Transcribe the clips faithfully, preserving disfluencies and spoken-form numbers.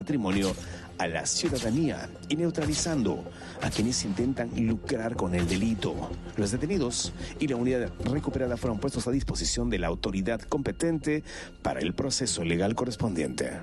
patrimonio a la ciudadanía y neutralizando a quienes intentan lucrar con el delito. Los detenidos y la unidad recuperada fueron puestos a disposición de la autoridad competente para el proceso legal correspondiente.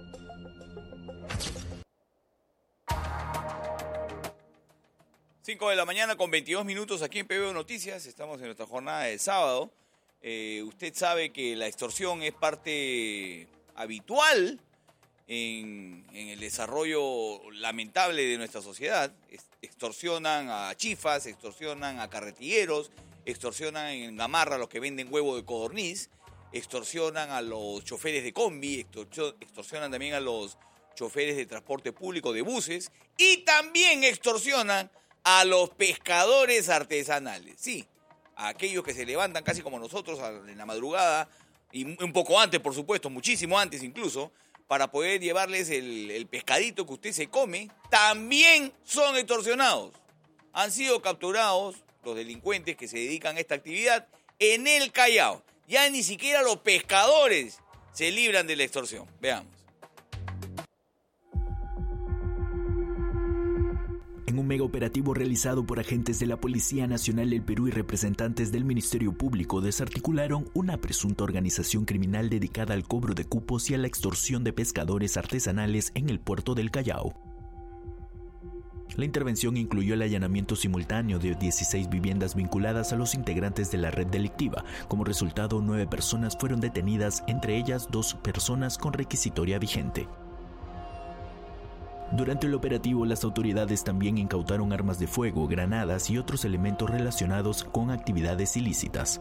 cinco de la mañana con veintidós minutos aquí en P B O Noticias. Estamos en nuestra jornada de sábado. Eh, usted sabe que la extorsión es parte habitual en, en el desarrollo lamentable de nuestra sociedad. Extorsionan a chifas, extorsionan a carretilleros, extorsionan en Gamarra a los que venden huevo de codorniz, extorsionan a los choferes de combi, extorsionan también a los choferes de transporte público de buses y también extorsionan a los pescadores artesanales. Sí, a aquellos que se levantan casi como nosotros en la madrugada y un poco antes, por supuesto, muchísimo antes incluso, para poder llevarles el, el pescadito que usted se come, también son extorsionados. Han sido capturados los delincuentes que se dedican a esta actividad en el Callao. Ya ni siquiera los pescadores se libran de la extorsión. Veamos. En un mega operativo realizado por agentes de la Policía Nacional del Perú y representantes del Ministerio Público desarticularon una presunta organización criminal dedicada al cobro de cupos y a la extorsión de pescadores artesanales en el puerto del Callao. La intervención incluyó el allanamiento simultáneo de dieciséis viviendas vinculadas a los integrantes de la red delictiva. Como resultado, nueve personas fueron detenidas, entre ellas dos personas con requisitoria vigente. Durante el operativo, las autoridades también incautaron armas de fuego, granadas y otros elementos relacionados con actividades ilícitas.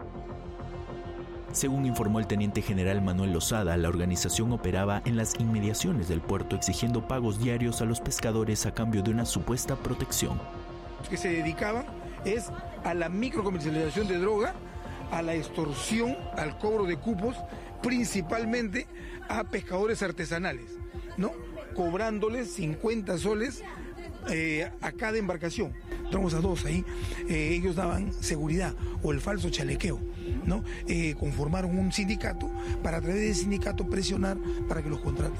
Según informó el teniente general Manuel Lozada, la organización operaba en las inmediaciones del puerto exigiendo pagos diarios a los pescadores a cambio de una supuesta protección. Que se dedicaban es a la microcomercialización de droga, a la extorsión, al cobro de cupos, principalmente a pescadores artesanales, ¿no? Cobrándoles cincuenta soles eh, a cada embarcación. Tenemos a dos ahí, eh, ellos daban seguridad o el falso chalequeo, ¿no? Eh, conformaron un sindicato para a través del sindicato presionar para que los contraten.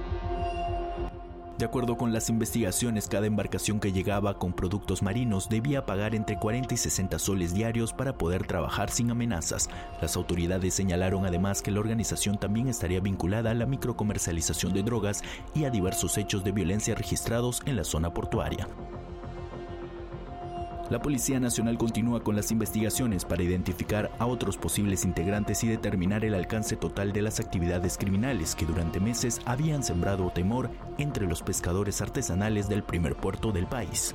De acuerdo con las investigaciones, cada embarcación que llegaba con productos marinos debía pagar entre cuarenta y sesenta soles diarios para poder trabajar sin amenazas. Las autoridades señalaron además que la organización también estaría vinculada a la microcomercialización de drogas y a diversos hechos de violencia registrados en la zona portuaria. La Policía Nacional continúa con las investigaciones para identificar a otros posibles integrantes y determinar el alcance total de las actividades criminales que durante meses habían sembrado temor entre los pescadores artesanales del primer puerto del país.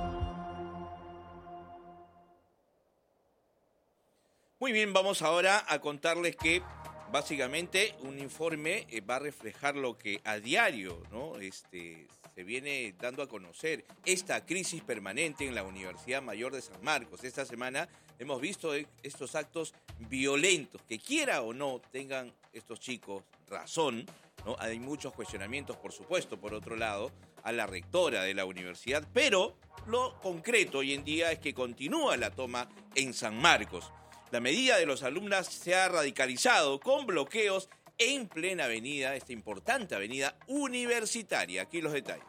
Muy bien, vamos ahora a contarles que básicamente un informe va a reflejar lo que a diario, ¿no? Este, se viene dando a conocer esta crisis permanente en la Universidad Mayor de San Marcos. Esta semana hemos visto estos actos violentos, que quiera o no tengan estos chicos razón, ¿no? Hay muchos cuestionamientos, por supuesto, por otro lado, a la rectora de la universidad, pero lo concreto hoy en día es que continúa la toma en San Marcos. La medida de los alumnos se ha radicalizado con bloqueos en plena avenida, esta importante avenida universitaria. Aquí los detalles.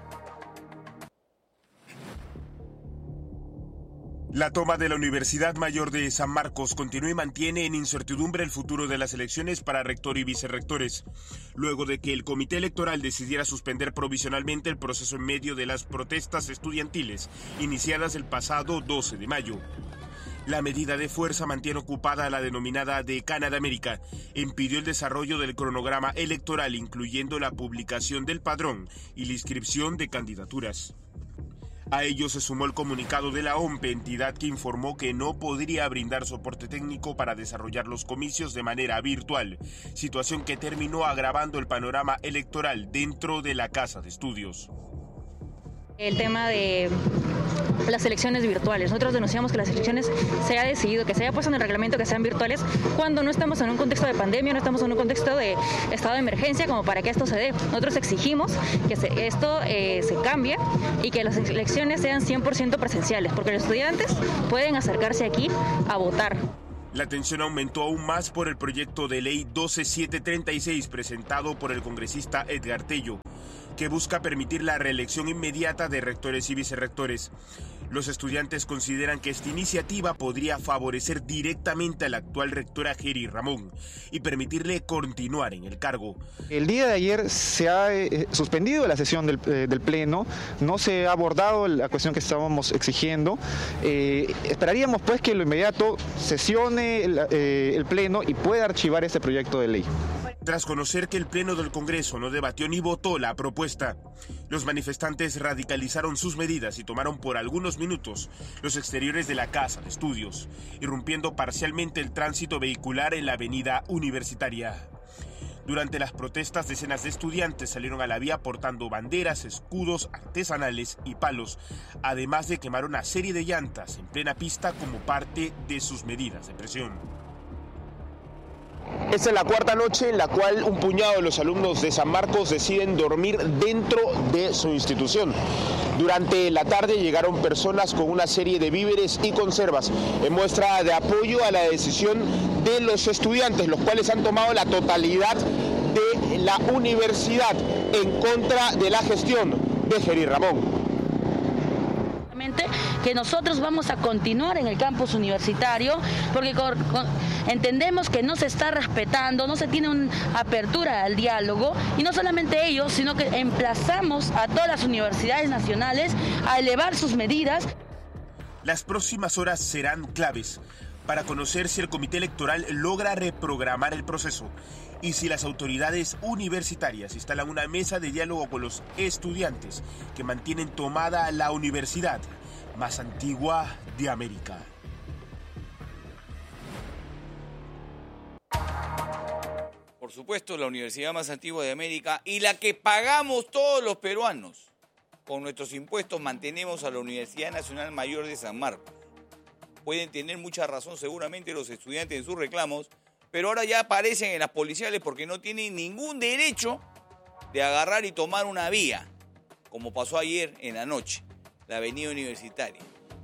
La toma de la Universidad Mayor de San Marcos continúa y mantiene en incertidumbre el futuro de las elecciones para rector y vicerrectores, luego de que el comité electoral decidiera suspender provisionalmente el proceso en medio de las protestas estudiantiles iniciadas el pasado doce de mayo. La medida de fuerza mantiene ocupada la denominada Decana de América, impidió el desarrollo del cronograma electoral, incluyendo la publicación del padrón y la inscripción de candidaturas. A ello se sumó el comunicado de la O M P E, entidad que informó que no podría brindar soporte técnico para desarrollar los comicios de manera virtual, situación que terminó agravando el panorama electoral dentro de la Casa de Estudios. El tema de las elecciones virtuales. Nosotros denunciamos que las elecciones se ha decidido, que se haya puesto en el reglamento que sean virtuales cuando no estamos en un contexto de pandemia, no estamos en un contexto de estado de emergencia como para que esto se dé. Nosotros exigimos que se, esto eh, se cambie y que las elecciones sean cien por ciento presenciales, porque los estudiantes pueden acercarse aquí a votar. La tensión aumentó aún más por el proyecto de ley doce mil setecientos treinta y seis presentado por el congresista Edgar Tello, que busca permitir la reelección inmediata de rectores y vicerrectores. Los estudiantes consideran que esta iniciativa podría favorecer directamente a la actual rectora Geri Ramón y permitirle continuar en el cargo. El día de ayer se ha eh, suspendido la sesión del, eh, del Pleno, no se ha abordado la cuestión que estábamos exigiendo. Eh, esperaríamos pues que en lo inmediato sesione el, eh, el Pleno y pueda archivar este proyecto de ley. Tras conocer que el Pleno del Congreso no debatió ni votó la propuesta, los manifestantes radicalizaron sus medidas y tomaron por algunos minutos los exteriores de la Casa de Estudios, irrumpiendo parcialmente el tránsito vehicular en la avenida Universitaria. Durante las protestas, decenas de estudiantes salieron a la vía portando banderas, escudos artesanales y palos, además de quemar una serie de llantas en plena pista como parte de sus medidas de presión. Esta es la cuarta noche en la cual un puñado de los alumnos de San Marcos deciden dormir dentro de su institución. Durante la tarde llegaron personas con una serie de víveres y conservas en muestra de apoyo a la decisión de los estudiantes, los cuales han tomado la totalidad de la universidad en contra de la gestión de Geri Ramón. Que nosotros vamos a continuar en el campus universitario porque con, con, entendemos que no se está respetando, no se tiene una apertura al diálogo y no solamente ellos, sino que emplazamos a todas las universidades nacionales a elevar sus medidas. Las próximas horas serán claves para conocer si el comité electoral logra reprogramar el proceso y si las autoridades universitarias instalan una mesa de diálogo con los estudiantes que mantienen tomada la universidad más antigua de América. Por supuesto, la universidad más antigua de América y la que pagamos todos los peruanos. Con nuestros impuestos mantenemos a la Universidad Nacional Mayor de San Marcos. Pueden tener mucha razón seguramente los estudiantes en sus reclamos, pero ahora ya aparecen en las policiales porque no tienen ningún derecho de agarrar y tomar una vía, como pasó ayer en la noche, la avenida Universitaria,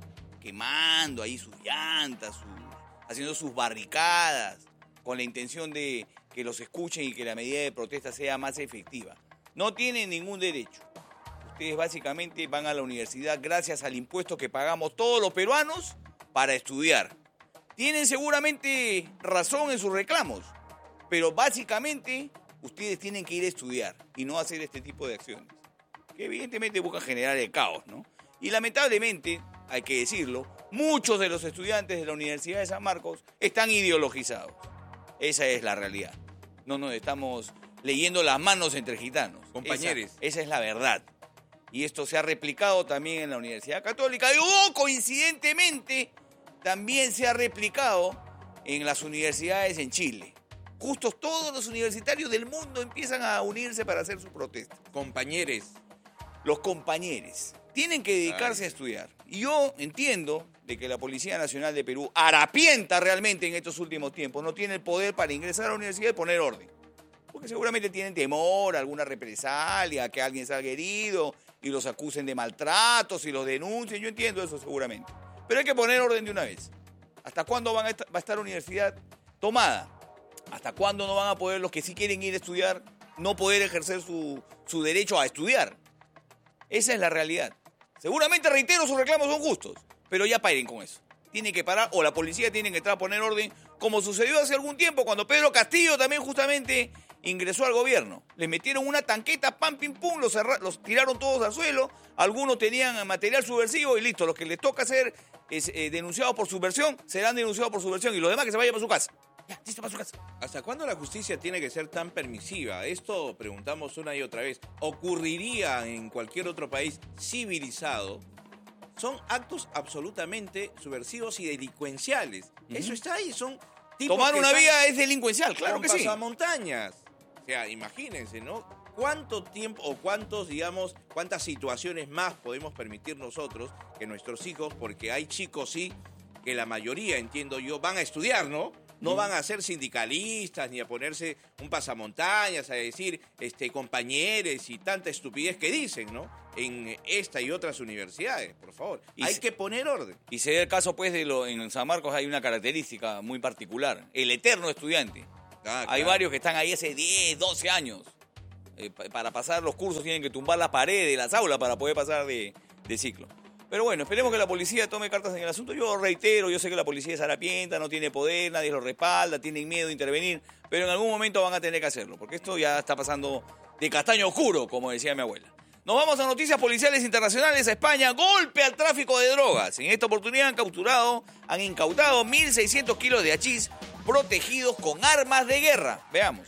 quemando ahí sus llantas, sus, haciendo sus barricadas, con la intención de que los escuchen y que la medida de protesta sea más efectiva. No tienen ningún derecho. Ustedes básicamente van a la universidad gracias al impuesto que pagamos todos los peruanos para estudiar. Tienen seguramente razón en sus reclamos, pero básicamente ustedes tienen que ir a estudiar y no hacer este tipo de acciones, que evidentemente buscan generar el caos, ¿no? Y lamentablemente, hay que decirlo, muchos de los estudiantes de la Universidad de San Marcos están ideologizados. Esa es la realidad. No nos estamos leyendo las manos entre gitanos. Compañeros. Esa, esa es la verdad. Y esto se ha replicado también en la Universidad Católica. Y oh, coincidentemente, también se ha replicado en las universidades en Chile. Justos todos los universitarios del mundo empiezan a unirse para hacer su protesta. Compañeros. Los compañeros tienen que dedicarse Ay. a estudiar. Y yo entiendo de que la Policía Nacional de Perú, harapienta realmente en estos últimos tiempos, no tiene el poder para ingresar a la universidad y poner orden. Porque seguramente tienen temor a alguna represalia, que alguien salga herido y los acusen de maltratos y los denuncien. Yo entiendo eso seguramente. Pero hay que poner orden de una vez. ¿Hasta cuándo van a estar, va a estar la universidad tomada? ¿Hasta cuándo no van a poder los que sí quieren ir a estudiar no poder ejercer su, su derecho a estudiar? Esa es la realidad. Seguramente, reitero, sus reclamos son justos, pero ya paren con eso. Tiene que parar, o la policía tiene que entrar a poner orden, como sucedió hace algún tiempo cuando Pedro Castillo también justamente ingresó al gobierno. Les metieron una tanqueta, pam, pim, pum, los, los tiraron todos al suelo, algunos tenían material subversivo y listo. Los que les toca ser es, eh, denunciados por subversión, serán denunciados por subversión y los demás que se vayan para su casa. Ya, listo, para su casa. ¿Hasta cuándo la justicia tiene que ser tan permisiva? Esto preguntamos una y otra vez. ¿Ocurriría en cualquier otro país civilizado? Son actos absolutamente subversivos y delincuenciales. Uh-huh. Eso está ahí, son tipos Tomar que una están vía es delincuencial, claro que sí. Pasamontañas. O sea, imagínense, ¿no? ¿Cuánto tiempo o cuántos, digamos, cuántas situaciones más podemos permitir nosotros que nuestros hijos, porque hay chicos, sí, que la mayoría, entiendo yo, van a estudiar, ¿no? No van a ser sindicalistas ni a ponerse un pasamontañas, a decir este, compañeros y tanta estupidez que dicen, ¿no? en esta y otras universidades, por favor. Y hay se, que poner orden. Y se da el caso, pues, de lo en San Marcos hay una característica muy particular, el eterno estudiante. Ah, hay claro. varios que están ahí hace diez, doce años. Eh, para pasar los cursos tienen que tumbar las paredes de las aulas para poder pasar de, de ciclo. Pero bueno, esperemos que la policía tome cartas en el asunto. Yo reitero, yo sé que la policía es harapienta, no tiene poder, nadie lo respalda, tienen miedo de intervenir, pero en algún momento van a tener que hacerlo, porque esto ya está pasando de castaño oscuro, como decía mi abuela. Nos vamos a noticias policiales internacionales a España. Golpe al tráfico de drogas. En esta oportunidad han capturado, han incautado mil seiscientos kilos de hachís protegidos con armas de guerra. Veamos.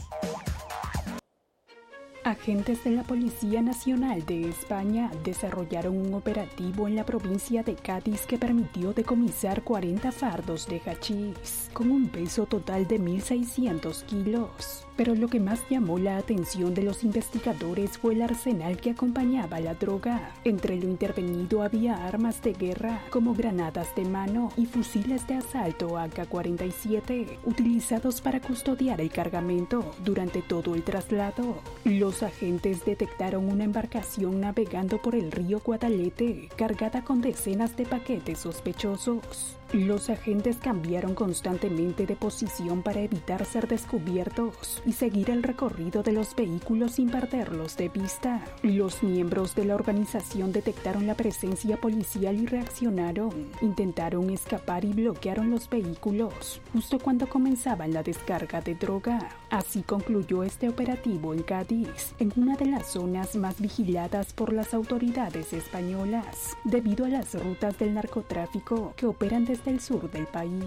Agentes de la Policía Nacional de España desarrollaron un operativo en la provincia de Cádiz que permitió decomisar cuarenta fardos de hachís, con un peso total de mil seiscientos kilos. Pero lo que más llamó la atención de los investigadores fue el arsenal que acompañaba la droga. Entre lo intervenido había armas de guerra como granadas de mano y fusiles de asalto A K cuarenta y siete, utilizados para custodiar el cargamento durante todo el traslado. Los agentes detectaron una embarcación navegando por el río Guadalete, cargada con decenas de paquetes sospechosos. Los agentes cambiaron constantemente de posición para evitar ser descubiertos y seguir el recorrido de los vehículos sin perderlos de vista. Los miembros de la organización detectaron la presencia policial y reaccionaron. Intentaron escapar y bloquearon los vehículos justo cuando comenzaban la descarga de droga. Así concluyó este operativo en Cádiz, en una de las zonas más vigiladas por las autoridades españolas, debido a las rutas del narcotráfico que operan desde el sur del país.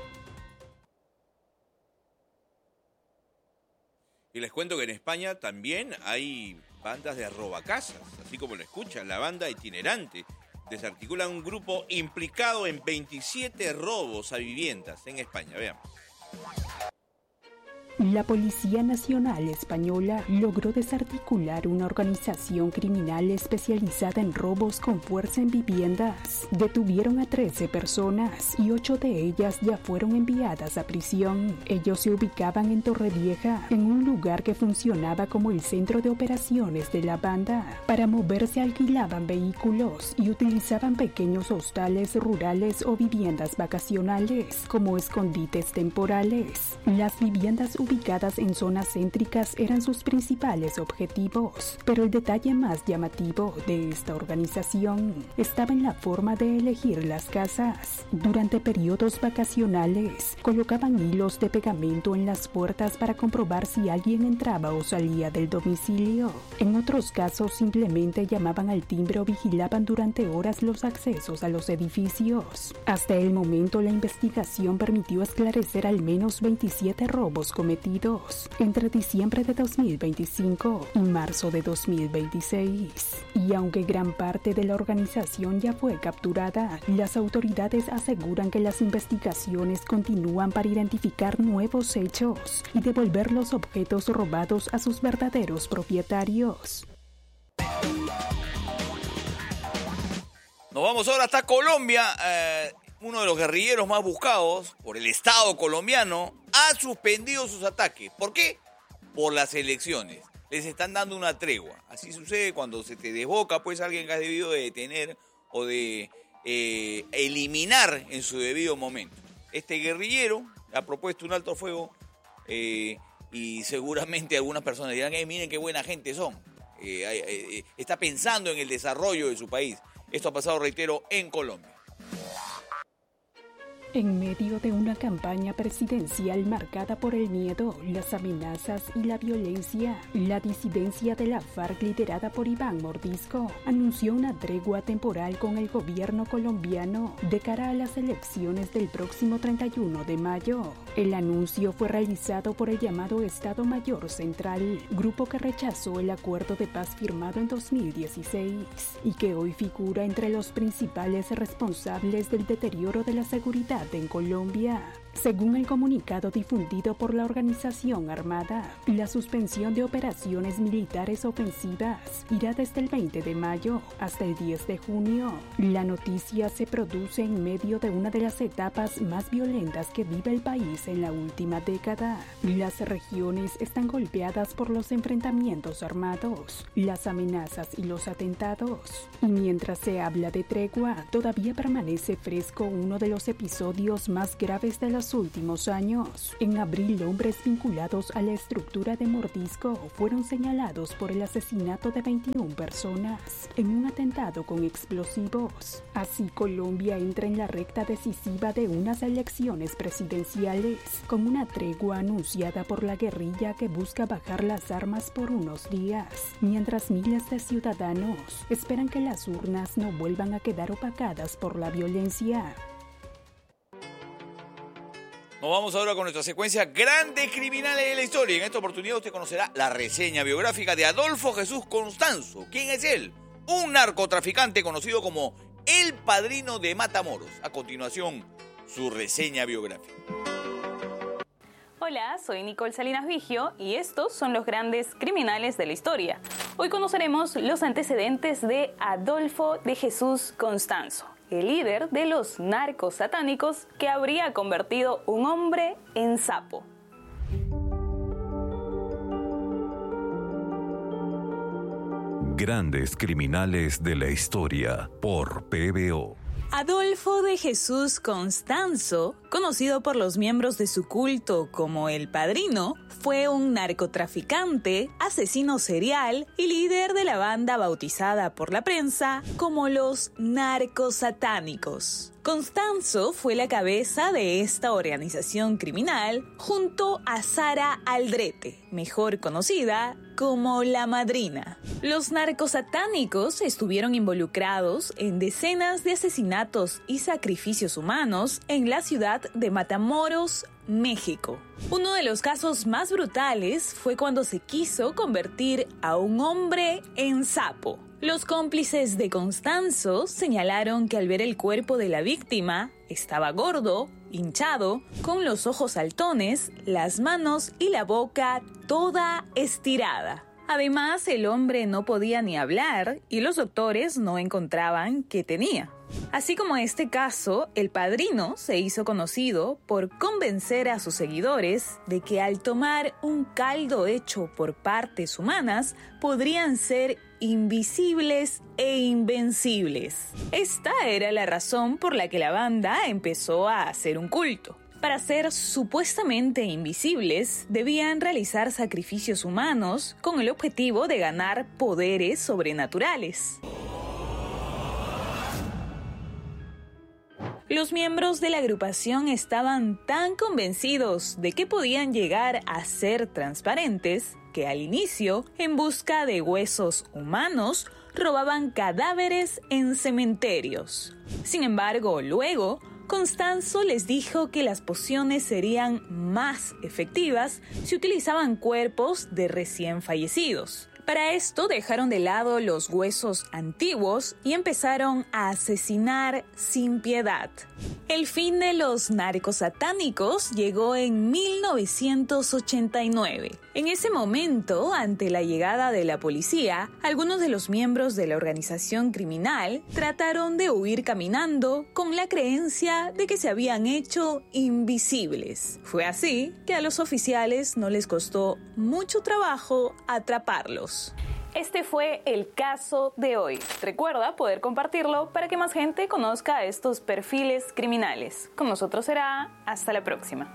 Y les cuento que en España también hay bandas de robacasas, así como lo escuchan, la banda itinerante. Desarticula un grupo implicado en veintisiete robos a viviendas en España. Veamos. La Policía Nacional Española logró desarticular una organización criminal especializada en robos con fuerza en viviendas. Detuvieron a trece personas y ocho de ellas ya fueron enviadas a prisión. Ellos se ubicaban en Torrevieja, en un lugar que funcionaba como el centro de operaciones de la banda. Para moverse alquilaban vehículos y utilizaban pequeños hostales rurales o viviendas vacacionales como escondites temporales. Las viviendas ubicadas en zonas céntricas eran sus principales objetivos, pero el detalle más llamativo de esta organización estaba en la forma de elegir las casas. Durante periodos vacacionales, colocaban hilos de pegamento en las puertas para comprobar si alguien entraba o salía del domicilio. En otros casos, simplemente llamaban al timbre o vigilaban durante horas los accesos a los edificios. Hasta el momento, la investigación permitió esclarecer al menos veintisiete robos cometidos entre diciembre de dos mil veinticinco y marzo de dos mil veintiséis. Y aunque gran parte de la organización ya fue capturada, las autoridades aseguran que las investigaciones continúan para identificar nuevos hechos y devolver los objetos robados a sus verdaderos propietarios. Nos vamos ahora hasta Colombia. Eh, uno de los guerrilleros más buscados por el Estado colombiano ha suspendido sus ataques. ¿Por qué? Por las elecciones. Les están dando una tregua. Así sucede cuando se te desboca pues alguien que has debido de detener o de eh, eliminar en su debido momento. Este guerrillero ha propuesto un alto fuego eh, y seguramente algunas personas dirán, eh, miren qué buena gente son. Eh, eh, eh, está pensando en el desarrollo de su país. Esto ha pasado, reitero, en Colombia. En medio de una campaña presidencial marcada por el miedo, las amenazas y la violencia, la disidencia de la FARC liderada por Iván Mordisco anunció una tregua temporal con el gobierno colombiano de cara a las elecciones del próximo treinta y uno de mayo. El anuncio fue realizado por el llamado Estado Mayor Central, grupo que rechazó el acuerdo de paz firmado en dos mil dieciséis y que hoy figura entre los principales responsables del deterioro de la seguridad en Colombia. Según el comunicado difundido por la organización armada, la suspensión de operaciones militares ofensivas irá desde el veinte de mayo hasta el diez de junio. La noticia se produce en medio de una de las etapas más violentas que vive el país en la última década. Las regiones están golpeadas por los enfrentamientos armados, las amenazas y los atentados. Y mientras se habla de tregua, todavía permanece fresco uno de los episodios más graves de los últimos años. En abril, hombres vinculados a la estructura de Mordisco fueron señalados por el asesinato de veintiuna personas en un atentado con explosivos. Así, Colombia entra en la recta decisiva de unas elecciones presidenciales, con una tregua anunciada por la guerrilla que busca bajar las armas por unos días, mientras miles de ciudadanos esperan que las urnas no vuelvan a quedar opacadas por la violencia. Nos vamos ahora con nuestra secuencia Grandes Criminales de la Historia. En esta oportunidad usted conocerá la reseña biográfica de Adolfo Jesús Constanzo. ¿Quién es él? Un narcotraficante conocido como el Padrino de Matamoros. A continuación, su reseña biográfica. Hola, soy Nicole Salinas Vigio y estos son los grandes criminales de la historia. Hoy conoceremos los antecedentes de Adolfo de Jesús Constanzo, el líder de los narcos satánicos que habría convertido un hombre en sapo. Grandes criminales de la historia por P B O. Adolfo de Jesús Constanzo, conocido por los miembros de su culto como el Padrino, fue un narcotraficante, asesino serial y líder de la banda bautizada por la prensa como los narcos satánicos. Constanzo fue la cabeza de esta organización criminal junto a Sara Aldrete, mejor conocida como La Madrina. Los narcos satánicos estuvieron involucrados en decenas de asesinatos y sacrificios humanos en la ciudad de Matamoros, México. Uno de los casos más brutales fue cuando se quiso convertir a un hombre en sapo. Los cómplices de Constanzo señalaron que al ver el cuerpo de la víctima, estaba gordo, hinchado, con los ojos saltones, las manos y la boca toda estirada. Además, el hombre no podía ni hablar y los doctores no encontraban qué tenía. Así como en este caso, el Padrino se hizo conocido por convencer a sus seguidores de que al tomar un caldo hecho por partes humanas, podrían ser invisibles e invencibles. Esta era la razón por la que la banda empezó a hacer un culto. Para ser supuestamente invisibles, debían realizar sacrificios humanos con el objetivo de ganar poderes sobrenaturales. Los miembros de la agrupación estaban tan convencidos de que podían llegar a ser transparentes que al inicio, en busca de huesos humanos, robaban cadáveres en cementerios. Sin embargo, luego, Constanzo les dijo que las pociones serían más efectivas si utilizaban cuerpos de recién fallecidos. Para esto dejaron de lado los huesos antiguos y empezaron a asesinar sin piedad. El fin de los narcos satánicos llegó en mil novecientos ochenta y nueve. En ese momento, ante la llegada de la policía, algunos de los miembros de la organización criminal trataron de huir caminando con la creencia de que se habían hecho invisibles. Fue así que a los oficiales no les costó mucho trabajo atraparlos. Este fue el caso de hoy. Recuerda poder compartirlo para que más gente conozca estos perfiles criminales. Con nosotros será hasta la próxima.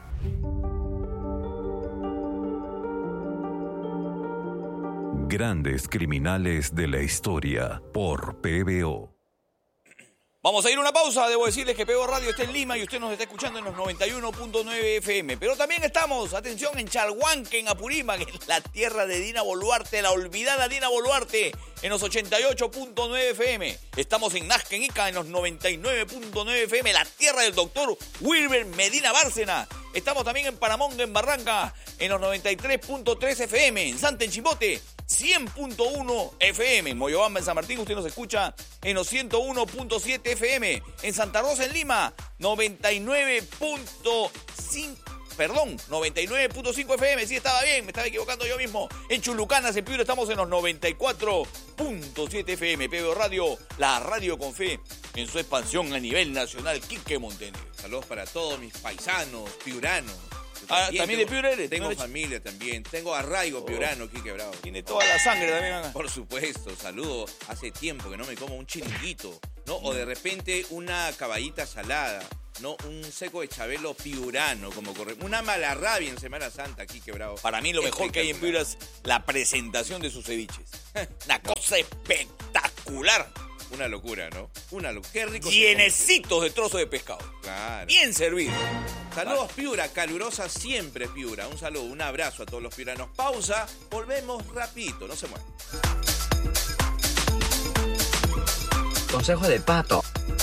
Grandes criminales de la historia por P B O. Vamos a ir a una pausa. Debo decirles que P B O Radio está en Lima y usted nos está escuchando en los noventa y uno punto nueve F M. Pero también estamos, atención, en Chalhuanque, en Apurímac, en la tierra de Dina Boluarte, la olvidada Dina Boluarte, en los ochenta y ocho punto nueve F M. Estamos en Nazca, en Ica, en los noventa y nueve punto nueve F M, la tierra del doctor Wilber Medina Bárcena. Estamos también en Paramonga, en Barranca, en los noventa y tres punto tres F M, en Santa, en Chimbote, cien punto uno F M. En Moyobamba, en San Martín, usted nos escucha en los ciento uno punto siete F M. En Santa Rosa, en Lima, noventa y nueve punto cinco. Perdón, noventa y nueve punto cinco F M, sí estaba bien, me estaba equivocando yo mismo. En Chulucanas, en Piura, estamos en los noventa y cuatro punto siete F M. P B O Radio, la radio con fe en su expansión a nivel nacional. Quique Montenegro. Saludos para todos mis paisanos piuranos. Ah, ¿también de Piura eres? Tengo ¿No eres? familia también. Tengo arraigo Oh. piurano, Quique Bravo. Tiene toda la sangre también acá. Por supuesto, saludo. Hace tiempo que no me como un chiringuito, ¿no? O de repente una caballita salada, ¿no? Un seco de chabelo piurano, como corre. Una mala rabia en Semana Santa, Quique Bravo. Para mí lo mejor que hay en Piura es la presentación de sus ceviches. Una cosa espectacular. Una locura, ¿no? Una locura. Qué rico. Llenecitos de trozos de pescado. Claro. Bien servido. Saludos, Vale. Piura, calurosa siempre, Piura. Un saludo, un abrazo a todos los piuranos. Pausa, volvemos rapidito, no se muevan. Consejo de Pato.